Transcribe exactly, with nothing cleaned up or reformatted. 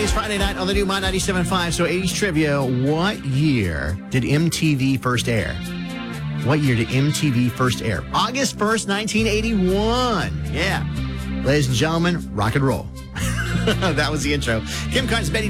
eighties Friday night on the new My ninety-seven point five. So eighties trivia. What year did M T V first air? What year did M T V first air? August first, nineteen eighty-one. Yeah. Ladies and gentlemen, rock and roll. That was the intro. Kim Carnes, Betty